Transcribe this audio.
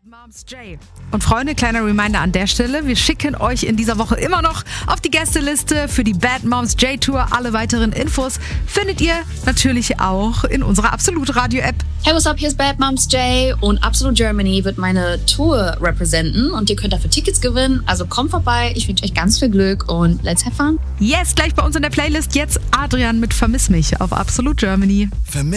Moms J. Und Freunde, kleiner Reminder an der Stelle, wir schicken euch in dieser Woche immer noch auf die Gästeliste für die Bad Moms J Tour. Alle weiteren Infos findet ihr natürlich auch in unserer Absolut Radio App. Hey, what's up, hier ist Bad Moms J und Absolut Germany wird meine Tour representen und ihr könnt dafür Tickets gewinnen. Also kommt vorbei, ich wünsche euch ganz viel Glück und let's have fun. Yes, gleich bei uns in der Playlist jetzt Adrian mit Vermiss mich auf Absolut Germany.